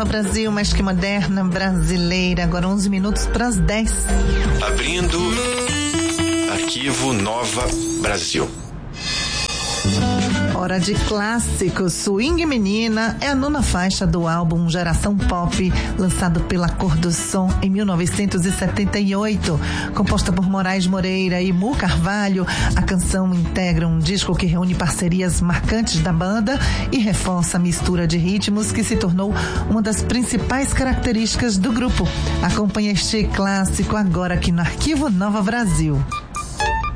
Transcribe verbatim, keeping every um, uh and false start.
Nova Brasil, mais que moderna, brasileira. Agora onze minutos para as dez. Abrindo Arquivo Nova Brasil. Hora de clássicos. Swing Menina é a nona faixa do álbum Geração Pop, lançado pela Cor do Som em mil novecentos e setenta e oito. Composta por Moraes Moreira e Mu Carvalho, a canção integra um disco que reúne parcerias marcantes da banda e reforça a mistura de ritmos que se tornou uma das principais características do grupo. Acompanhe este clássico agora aqui no Arquivo Nova Brasil.